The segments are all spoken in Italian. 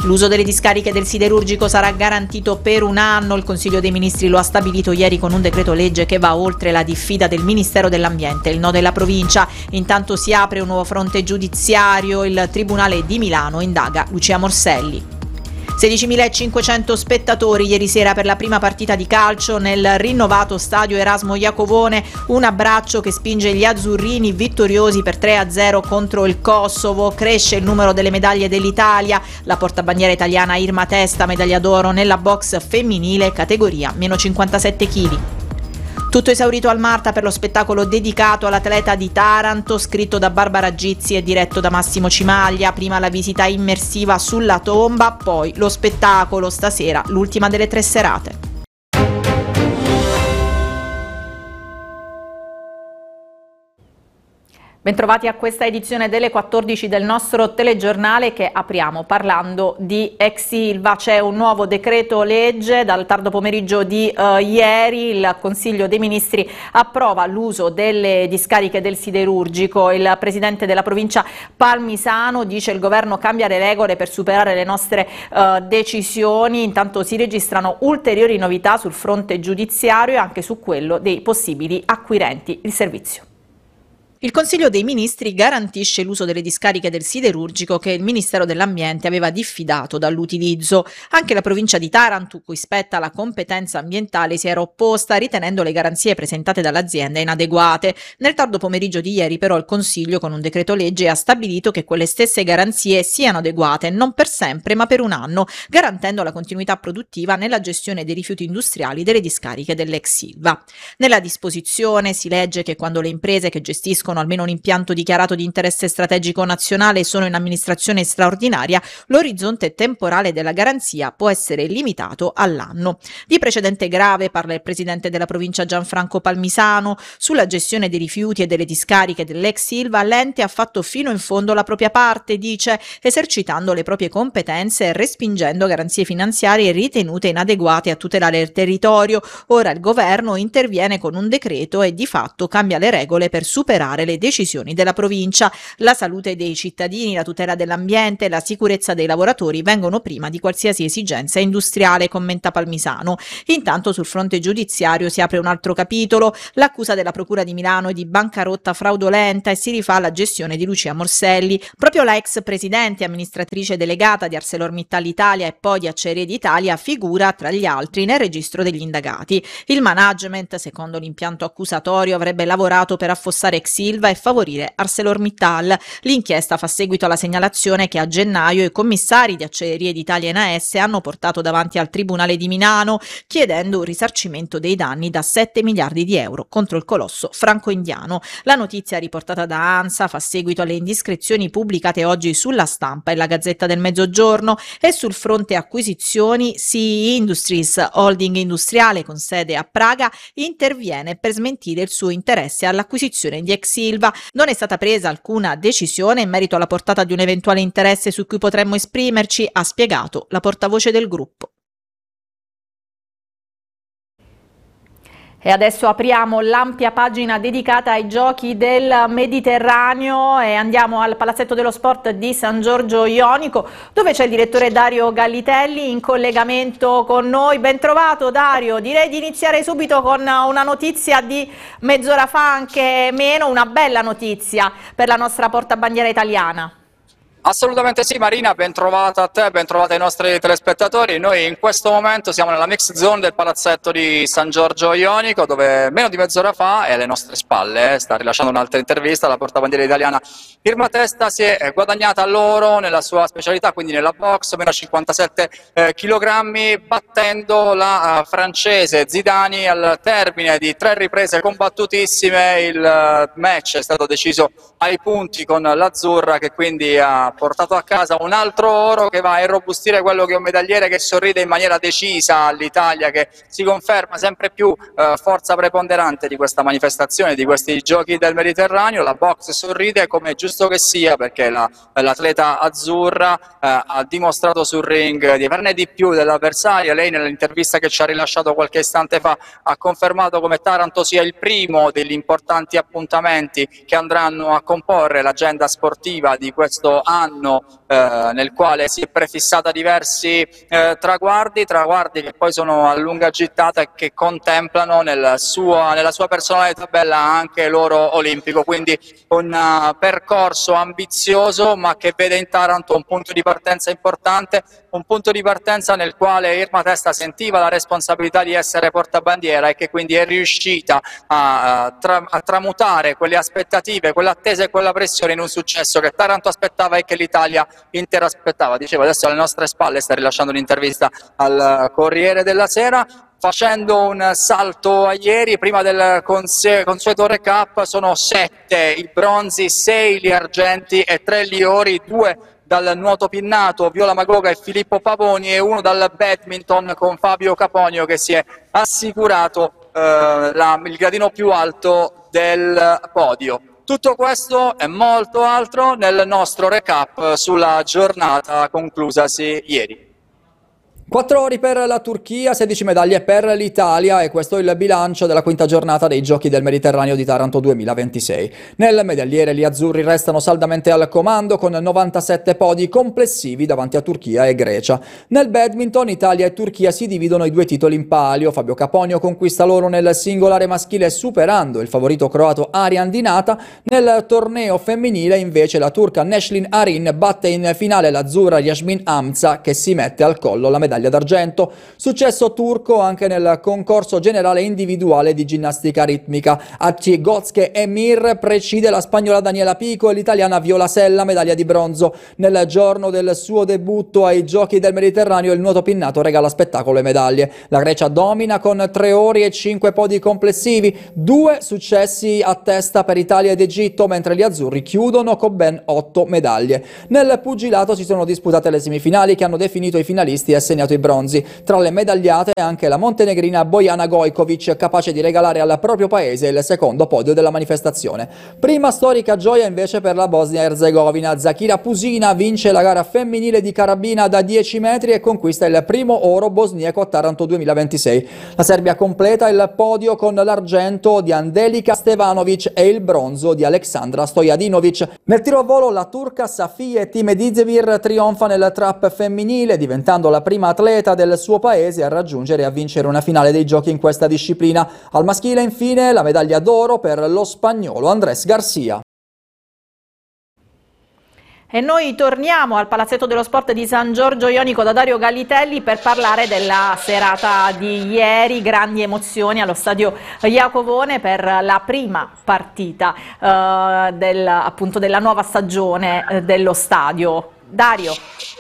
L'uso delle discariche del siderurgico sarà garantito per un anno. Il Consiglio dei Ministri lo ha stabilito ieri con un decreto legge che va oltre la diffida del Ministero dell'Ambiente, il no della provincia. Intanto si apre un nuovo fronte giudiziario. Il Tribunale di Milano indaga Lucia Morselli. 16.500 spettatori ieri sera per la prima partita di calcio nel rinnovato stadio Erasmo Iacovone, un abbraccio che spinge gli azzurrini vittoriosi per 3-0 contro il Kosovo. Cresce il numero delle medaglie dell'Italia, la portabandiera italiana Irma Testa, medaglia d'oro nella box femminile categoria meno 57 kg. Tutto esaurito al Marta per lo spettacolo dedicato all'atleta di Taranto, scritto da Barbara Gizzi e diretto da Massimo Cimaglia. Prima la visita immersiva sulla tomba, poi lo spettacolo, stasera l'ultima delle 3 serate. Bentrovati a questa edizione delle 14 del nostro telegiornale che apriamo parlando di ex Ilva. C'è un nuovo decreto legge dal tardo pomeriggio di ieri. Il Consiglio dei Ministri approva l'uso delle discariche del siderurgico. Il presidente della provincia Palmisano dice il governo cambia le regole per superare le nostre decisioni. Intanto si registrano ulteriori novità sul fronte giudiziario e anche su quello dei possibili acquirenti il servizio. Il Consiglio dei Ministri garantisce l'uso delle discariche del siderurgico che il Ministero dell'Ambiente aveva diffidato dall'utilizzo. Anche la provincia di Taranto, cui spetta la competenza ambientale, si era opposta, ritenendo le garanzie presentate dall'azienda inadeguate. Nel tardo pomeriggio di ieri, però, il Consiglio, con un decreto legge, ha stabilito che quelle stesse garanzie siano adeguate, non per sempre, ma per un anno, garantendo la continuità produttiva nella gestione dei rifiuti industriali delle discariche dell'ex Ilva. Nella disposizione si legge che quando le imprese che gestiscono almeno un impianto dichiarato di interesse strategico nazionale sono in amministrazione straordinaria, l'orizzonte temporale della garanzia può essere limitato all'anno. Di precedente grave parla il presidente della provincia Gianfranco Palmisano. Sulla gestione dei rifiuti e delle discariche dell'ex Ilva l'ente ha fatto fino in fondo la propria parte, dice, esercitando le proprie competenze e respingendo garanzie finanziarie ritenute inadeguate a tutelare il territorio. Ora il governo interviene con un decreto e di fatto cambia le regole per superare le decisioni della provincia. La salute dei cittadini, la tutela dell'ambiente e la sicurezza dei lavoratori vengono prima di qualsiasi esigenza industriale, commenta Palmisano. Intanto sul fronte giudiziario si apre un altro capitolo, l'accusa della Procura di Milano è di bancarotta fraudolenta e si rifà alla gestione di Lucia Morselli. Proprio la ex presidente e amministratrice delegata di ArcelorMittal Italia e poi di Acciaierie d'Italia figura tra gli altri nel registro degli indagati. Il management, secondo l'impianto accusatorio, avrebbe lavorato per affossare ex Ilva e favorire ArcelorMittal. L'inchiesta fa seguito alla segnalazione che a gennaio i commissari di Acciaierie d'Italia NAS hanno portato davanti al Tribunale di Milano chiedendo un risarcimento dei danni da 7 miliardi di euro contro il colosso franco-indiano. La notizia riportata da ANSA fa seguito alle indiscrezioni pubblicate oggi sulla Stampa e la Gazzetta del Mezzogiorno e sul fronte acquisizioni CE Industries, holding industriale con sede a Praga, interviene per smentire il suo interesse all'acquisizione di ex Ilva. Non è stata presa alcuna decisione in merito alla portata di un eventuale interesse su cui potremmo esprimerci, ha spiegato la portavoce del gruppo. E adesso apriamo l'ampia pagina dedicata ai giochi del Mediterraneo e andiamo al Palazzetto dello Sport di San Giorgio Ionico, dove c'è il direttore Dario Gallitelli in collegamento con noi. Ben trovato Dario, direi di iniziare subito con una notizia di mezz'ora fa, anche meno, una bella notizia per la nostra portabandiera italiana. Assolutamente sì Marina, ben trovata a te, ben trovata ai nostri telespettatori. Noi in questo momento siamo nella mix zone del palazzetto di San Giorgio Ionico, dove meno di mezz'ora fa e alle nostre spalle sta rilasciando un'altra intervista la portabandiera italiana Irma Testa. Si è guadagnata l'oro nella sua specialità, quindi nella box, meno 57 kg, battendo la francese Zidani al termine di 3 riprese combattutissime. Il match è stato deciso ai punti con l'azzurra, che quindi ha portato a casa un altro oro che va a irrobustire quello che è un medagliere che sorride in maniera decisa all'Italia, che si conferma sempre più forza preponderante di questa manifestazione, di questi giochi del Mediterraneo. La box sorride come è giusto che sia, perché l'atleta azzurra ha dimostrato sul ring di averne di più dell'avversaria. Lei nell'intervista che ci ha rilasciato qualche istante fa ha confermato come Taranto sia il primo degli importanti appuntamenti che andranno a comporre l'agenda sportiva di questo anno anno nel quale si è prefissata diversi traguardi che poi sono a lunga gittata e che contemplano nella sua personale tabella anche l'oro olimpico, quindi un percorso ambizioso ma che vede in Taranto un punto di partenza importante, un punto di partenza nel quale Irma Testa sentiva la responsabilità di essere portabandiera e che quindi è riuscita a tramutare quelle aspettative, quell'attesa e quella pressione in un successo che Taranto aspettava e che l'Italia intera aspettava. Dicevo, adesso alle nostre spalle sta rilasciando un'intervista al Corriere della Sera. Facendo un salto a ieri, prima del consueto recap, sono 7 i bronzi, 6 gli argenti e 3 gli ori, 2 dal nuoto pinnato Viola Magoga e Filippo Pavoni e 1 dal badminton con Fabio Caponio che si è assicurato il gradino più alto del podio. Tutto questo e molto altro nel nostro recap sulla giornata conclusasi ieri. 4 ori per la Turchia, 16 medaglie per l'Italia e questo è il bilancio della quinta giornata dei Giochi del Mediterraneo di Taranto 2026. Nel medagliere gli azzurri restano saldamente al comando con 97 podi complessivi davanti a Turchia e Grecia. Nel badminton Italia e Turchia si dividono i 2 titoli in palio. Fabio Caponio conquista l'oro nel singolare maschile superando il favorito croato Arian Dinata. Nel torneo femminile invece la turca Neshlin Arin batte in finale l'azzurra Yasmin Amza che si mette al collo la medaglia d'argento. Successo turco anche nel concorso generale individuale di ginnastica ritmica. Atchi Gozke Emir precede la spagnola Daniela Pico e l'italiana Viola Sella, medaglia di bronzo. Nel giorno del suo debutto ai Giochi del Mediterraneo il nuoto pinnato regala spettacolo e medaglie. La Grecia domina con 3 ori e 5 podi complessivi, 2 successi a testa per Italia ed Egitto, mentre gli azzurri chiudono con ben 8 medaglie. Nel pugilato si sono disputate le semifinali che hanno definito i finalisti e assegnato i bronzi. Tra le medagliate anche la montenegrina Bojana Gojkovic, capace di regalare al proprio paese il secondo podio della manifestazione. Prima storica gioia invece per la Bosnia-Erzegovina. Zakira Pusina vince la gara femminile di carabina da 10 metri e conquista il primo oro bosniaco a Taranto 2026. La Serbia completa il podio con l'argento di Andelika Stevanovic e il bronzo di Aleksandra Stojadinovic. Nel tiro a volo la turca Safiye Timedizevir trionfa nel trap femminile, diventando la prima atleta del suo paese a raggiungere e a vincere una finale dei giochi in questa disciplina. Al maschile infine la medaglia d'oro per lo spagnolo Andrés Garcia. E noi torniamo al Palazzetto dello Sport di San Giorgio Ionico da Dario Gallitelli per parlare della serata di ieri, grandi emozioni allo stadio Iacovone per la prima partita appunto della nuova stagione dello stadio. Dario.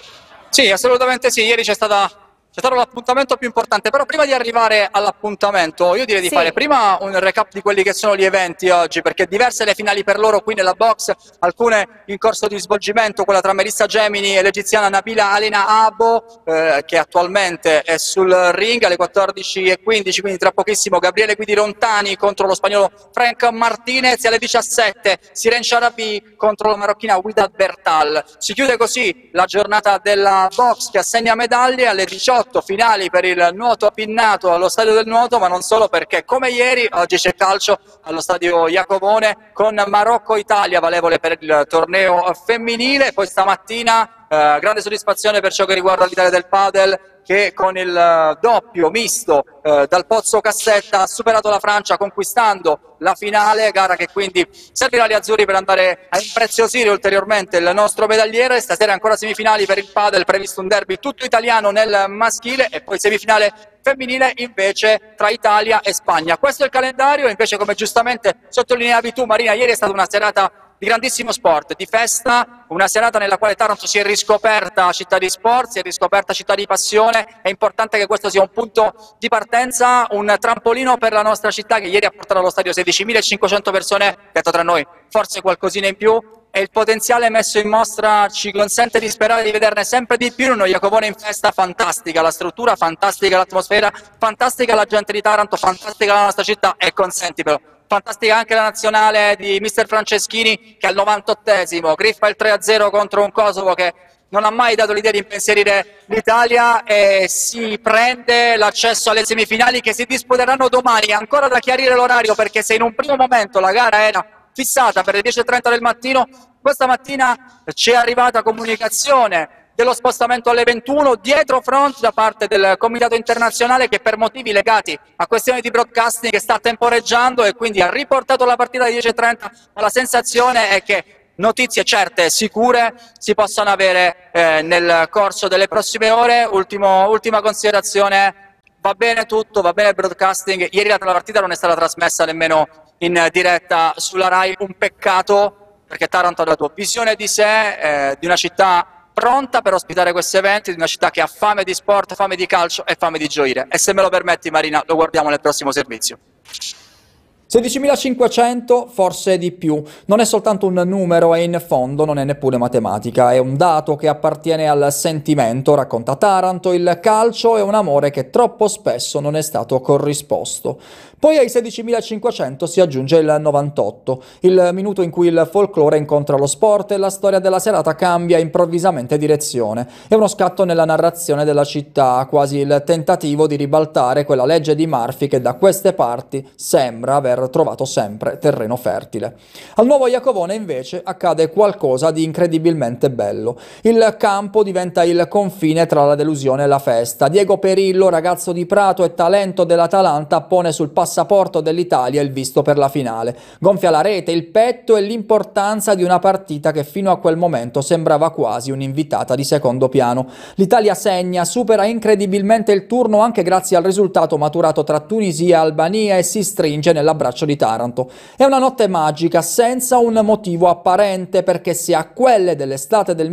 Sì, assolutamente sì, ieri c'è stato l'appuntamento più importante, però prima di arrivare all'appuntamento io direi di fare prima un recap di quelli che sono gli eventi oggi, perché diverse le finali per loro qui nella box, alcune in corso di svolgimento, quella tra Melissa Gemini e l'egiziana Nabila Alina Abo, che attualmente è sul ring alle 14:15, quindi tra pochissimo Gabriele Guidi Rontani contro lo spagnolo Frank Martinez, e alle 17 Siren Sharabi contro la marocchina Widat Bertal. Si chiude così la giornata della box che assegna medaglie. Alle 18 finali per il nuoto pinnato allo stadio del nuoto, ma non solo, perché come ieri oggi c'è calcio allo stadio Iacovone con Marocco-Italia valevole per il torneo femminile. Poi stamattina grande soddisfazione per ciò che riguarda l'Italia del padel, che con il doppio misto dal Pozzo Cassetta ha superato la Francia conquistando la finale, gara che quindi servirà agli azzurri per andare a impreziosire ulteriormente il nostro medagliere. Stasera ancora semifinali per il padel, previsto un derby tutto italiano nel maschile e poi semifinale femminile invece tra Italia e Spagna. Questo è il calendario. Invece, come giustamente sottolineavi tu Marina, ieri è stata una serata di grandissimo sport, di festa, una serata nella quale Taranto si è riscoperta città di sport, si è riscoperta città di passione. È importante che questo sia un punto di partenza, un trampolino per la nostra città, che ieri ha portato allo stadio 16.500 persone, detto tra noi, forse qualcosina in più, e il potenziale messo in mostra ci consente di sperare di vederne sempre di più in uno Iacovone in festa. Fantastica la struttura, fantastica l'atmosfera, fantastica la gente di Taranto, fantastica la nostra città, e consentimelo, fantastica anche la nazionale di mister Franceschini, che al 98esimo griffa il 3-0 contro un Kosovo che non ha mai dato l'idea di impensierire l'Italia, e si prende l'accesso alle semifinali che si disputeranno domani. Ancora da chiarire l'orario, perché se in un primo momento la gara era fissata per le 10:30 del mattino, Questa mattina ci è arrivata comunicazione dello spostamento alle 21 dietro front da parte del Comitato Internazionale, che per motivi legati a questioni di broadcasting sta temporeggiando e quindi ha riportato la partita alle 10:30, ma la sensazione è che notizie certe e sicure si possano avere nel corso delle prossime ore. Ultima considerazione: va bene tutto, va bene il broadcasting. Ieri la partita non è stata trasmessa nemmeno in diretta sulla Rai, un peccato, perché Taranto ha dato visione di sé, di una città pronta per ospitare questi eventi, di una città che ha fame di sport, fame di calcio e fame di gioire. E se me lo permetti, Marina, lo guardiamo nel prossimo servizio. 16.500, forse di più. Non è soltanto un numero e in fondo non è neppure matematica, è un dato che appartiene al sentimento, racconta Taranto. Il calcio è un amore che troppo spesso non è stato corrisposto. Poi ai 16.500 si aggiunge il 98, il minuto in cui il folklore incontra lo sport e la storia della serata cambia improvvisamente direzione. È uno scatto nella narrazione della città, quasi il tentativo di ribaltare quella legge di Murphy che da queste parti sembra aver trovato sempre terreno fertile. Al Nuovo Iacovone invece accade qualcosa di incredibilmente bello. Il campo diventa il confine tra la delusione e la festa. Diego Perillo, ragazzo di Prato e talento dell'Atalanta, pone sul passaporto dell'Italia il visto per la finale. Gonfia la rete, il petto e l'importanza di una partita che fino a quel momento sembrava quasi un'invitata di secondo piano. L'Italia segna, supera incredibilmente il turno anche grazie al risultato maturato tra Tunisia e Albania e si stringe nell'abbraccio di Taranto. È una notte magica senza un motivo apparente, perché se a quelle dell'estate del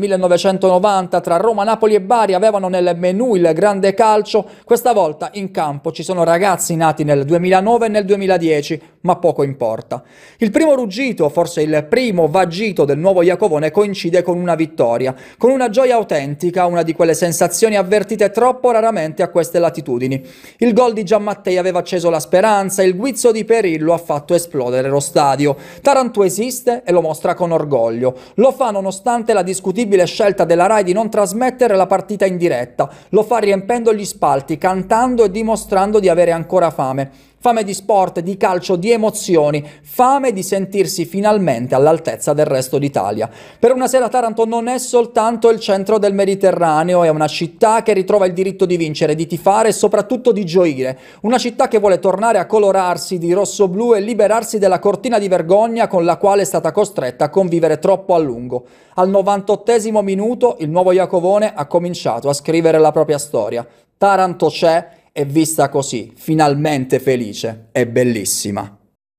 1990 tra Roma, Napoli e Bari avevano nel menù il grande calcio, questa volta in campo ci sono ragazzi nati nel 2009 e nel 2010, ma poco importa. Il primo ruggito, forse il primo vagito del Nuovo Iacovone coincide con una vittoria, con una gioia autentica, una di quelle sensazioni avvertite troppo raramente a queste latitudini. Il gol di Gianmattei aveva acceso la speranza, il guizzo di Perillo ha fatto esplodere lo stadio. Taranto esiste e lo mostra con orgoglio. Lo fa nonostante la discutibile scelta della Rai di non trasmettere la partita in diretta. Lo fa riempendo gli spalti, cantando e dimostrando di avere ancora fame. Fame di sport, di calcio, di emozioni, fame di sentirsi finalmente all'altezza del resto d'Italia. Per una sera Taranto non è soltanto il centro del Mediterraneo, è una città che ritrova il diritto di vincere, di tifare e soprattutto di gioire. Una città che vuole tornare a colorarsi di rosso-blu e liberarsi della cortina di vergogna con la quale è stata costretta a convivere troppo a lungo. Al 98esimo minuto il Nuovo Iacovone ha cominciato a scrivere la propria storia. Taranto c'è, è vista così, finalmente felice e bellissima.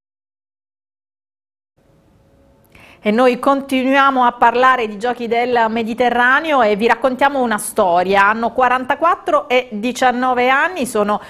E noi continuiamo a parlare di giochi del Mediterraneo e vi raccontiamo una storia. Hanno 44 e 19 anni, sono